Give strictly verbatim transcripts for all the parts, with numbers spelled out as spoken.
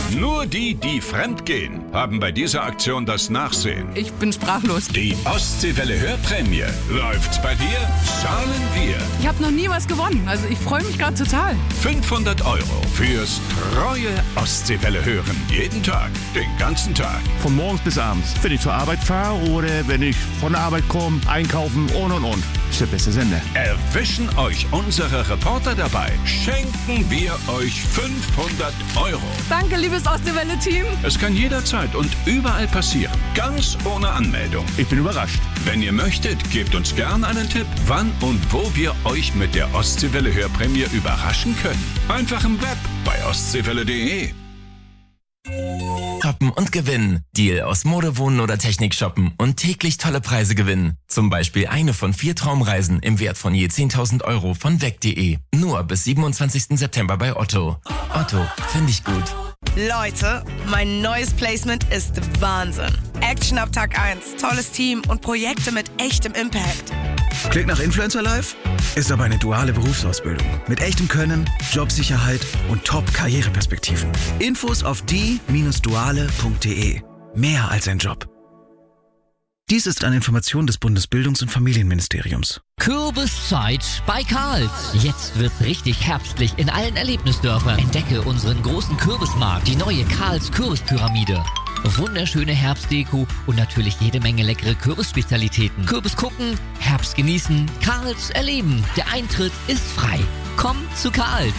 Nur die, die fremdgehen, haben bei dieser Aktion das Nachsehen. Ich bin sprachlos. Die Ostseewelle Hörprämie. Läuft's bei dir, zahlen wir. Ich habe noch nie was gewonnen, also ich freue mich gerade total. fünfhundert Euro fürs treue Ostseewelle hören. Jeden Tag, den ganzen Tag. Von morgens bis abends. Wenn ich zur Arbeit fahre oder wenn ich von der Arbeit komme, einkaufen und und und. Ist der beste Sender. Erwischen euch unsere Reporter dabei, schenken wir euch fünfhundert Euro. Danke, liebes Ostseewelle-Team. Es kann jederzeit und überall passieren, ganz ohne Anmeldung. Ich bin überrascht. Wenn ihr möchtet, gebt uns gern einen Tipp, wann und wo wir euch mit der Ostseewelle Hörprämie überraschen können. Einfach im Web bei ostseewelle punkt de. Shoppen und gewinnen. Deal aus Mode, Wohnen oder Technik shoppen und täglich tolle Preise gewinnen. Zum Beispiel eine von vier Traumreisen im Wert von je zehntausend Euro von weg punkt de. Nur bis siebenundzwanzigsten September bei Otto. Otto, finde ich gut. Leute, mein neues Placement ist Wahnsinn. Action ab Tag eins, tolles Team und Projekte mit echtem Impact. Klingt nach Influencer Life? Ist aber eine duale Berufsausbildung. Mit echtem Können, Jobsicherheit und Top-Karriereperspektiven. Infos auf die Bindestrich duale Punkt de. Mehr als ein Job. Dies ist eine Information des Bundesbildungs- und Familienministeriums. Kürbiszeit bei Karls. Jetzt wird's richtig herbstlich in allen Erlebnisdörfern. Entdecke unseren großen Kürbismarkt, die neue Karls Kürbispyramide. Wunderschöne Herbstdeko und natürlich jede Menge leckere Kürbisspezialitäten. Kürbis gucken, Herbst genießen, Karls erleben. Der Eintritt ist frei. Komm zu Karls.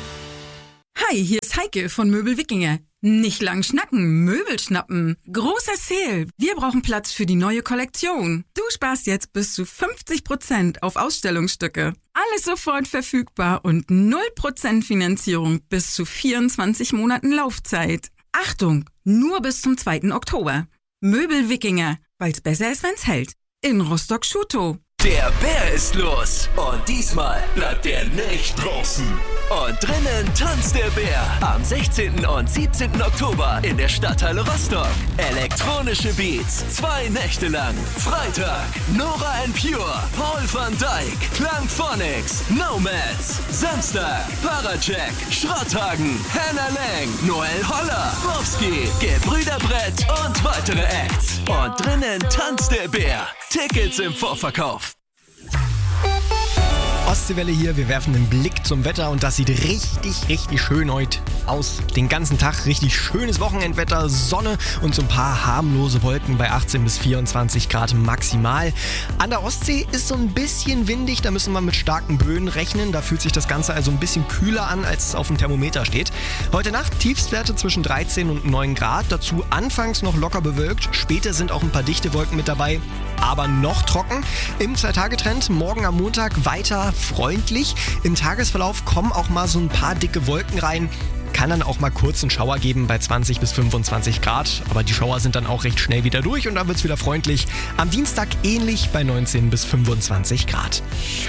Hi, hier ist Heike von Möbel Wikinger. Nicht lang schnacken, Möbel schnappen. Großer Sale. Wir brauchen Platz für die neue Kollektion. Du sparst jetzt bis zu fünfzig Prozent auf Ausstellungsstücke. Alles sofort verfügbar und null Prozent Finanzierung bis zu vierundzwanzig Monaten Laufzeit. Achtung, nur bis zum zweiten Oktober. Möbel Wikinger, weil's besser ist, wenn's hält. In Rostock-Schutow. Der Bär ist los und diesmal bleibt er nicht draußen. Und drinnen tanzt der Bär am sechzehnten und siebzehnten Oktober in der Stadthalle Rostock. Elektronische Beats, zwei Nächte lang. Freitag, Nora and Pure, Paul van Dyk, Klangphonics, Nomads. Samstag, Parajack, Schrotthagen, Hannah Lang, Noel Holler, Bobski, Gebrüder Brett und weitere Acts. Und drinnen tanzt der Bär. Tickets im Vorverkauf. Ostseewelle hier, wir werfen einen Blick zum Wetter und das sieht richtig, richtig schön heute aus. Den ganzen Tag richtig schönes Wochenendwetter, Sonne und so ein paar harmlose Wolken bei achtzehn bis vierundzwanzig Grad maximal. An der Ostsee ist so ein bisschen windig, da müssen wir mit starken Böen rechnen. Da fühlt sich das Ganze also ein bisschen kühler an, als es auf dem Thermometer steht. Heute Nacht Tiefstwerte zwischen dreizehn und neun Grad, dazu anfangs noch locker bewölkt. Später sind auch ein paar dichte Wolken mit dabei, aber noch trocken. Im Zwei-Tage-Trend morgen am Montag weiter freundlich. Im Tagesverlauf kommen auch mal so ein paar dicke Wolken rein. Kann dann auch mal kurz einen Schauer geben bei zwanzig bis fünfundzwanzig Grad. Aber die Schauer sind dann auch recht schnell wieder durch und dann wird es wieder freundlich. Am Dienstag ähnlich bei neunzehn bis fünfundzwanzig Grad.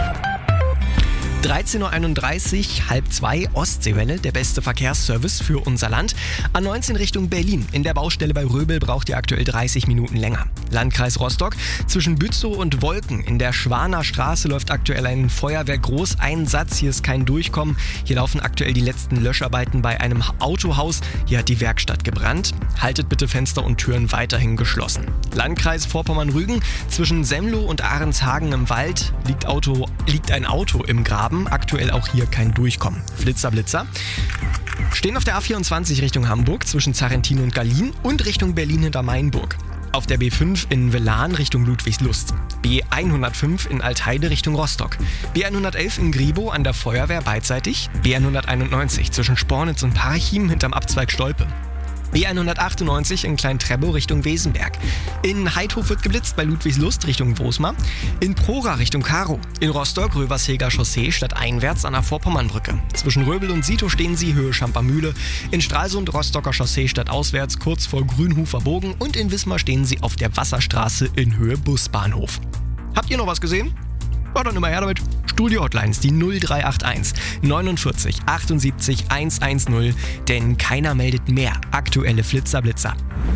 dreizehn Uhr einunddreißig, halb zwei, Ostseewelle, der beste Verkehrsservice für unser Land. A neunzehn Richtung Berlin. In der Baustelle bei Röbel braucht ihr aktuell dreißig Minuten länger. Landkreis Rostock, zwischen Bützow und Wolken. In der Schwaner Straße läuft aktuell ein Feuerwehr-Großeinsatz. Hier ist kein Durchkommen. Hier laufen aktuell die letzten Löscharbeiten bei einem Autohaus. Hier hat die Werkstatt gebrannt. Haltet bitte Fenster und Türen weiterhin geschlossen. Landkreis Vorpommern-Rügen, zwischen Semlo und Ahrenshagen im Wald liegt, Auto, liegt ein Auto im Graben. Aktuell auch hier kein Durchkommen. Flitzer, Blitzer. Stehen auf der A vierundzwanzig Richtung Hamburg zwischen Zarrentin und Gallien und Richtung Berlin hinter Mainburg. Auf der B fünf in Velan Richtung Ludwigslust. B hundertfünf in Altheide Richtung Rostock. B hundertelf in Gribow an der Feuerwehr beidseitig. B hunderteinundneunzig zwischen Spornitz und Parchim hinterm Abzweig Stolpe. B hundertachtundneunzig in Klein-Trebow Richtung Wesenberg. In Heidhof wird geblitzt bei Ludwigslust Richtung Wosmar. In Prora Richtung Karow. In Rostock Röversheger Chaussee stadteinwärts an der Vorpommernbrücke. Zwischen Röbel und Sito stehen sie Höhe Schampermühle. In Stralsund Rostocker Chaussee stadtauswärts kurz vor Grünhofer Bogen. Und in Wismar stehen sie auf der Wasserstraße in Höhe Busbahnhof. Habt ihr noch was gesehen? Ja, dann immer her damit. Studio Hotlines, die null drei acht eins neunundvierzig achtundsiebzig hundertzehn, denn keiner meldet mehr aktuelle Flitzer-Blitzer.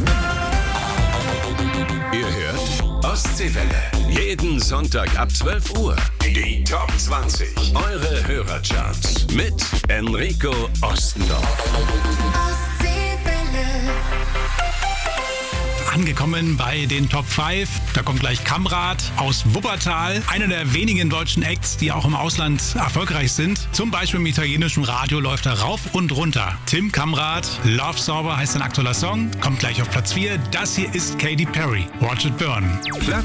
Ihr hört Ostseewelle. Jeden Sonntag ab zwölf Uhr. Die Top zwanzig. Eure Hörercharts mit Enrico Ostendorf. Ostseewelle. angekommen bei den Top fünf. Da kommt gleich Kamrat aus Wuppertal, einer der wenigen deutschen Acts, die auch im Ausland erfolgreich sind. Zum Beispiel im italienischen Radio läuft er rauf und runter. Tim Kamrat, Love Sauber heißt sein aktueller Song, kommt gleich auf Platz vier. Das hier ist Katy Perry, Watch It Burn.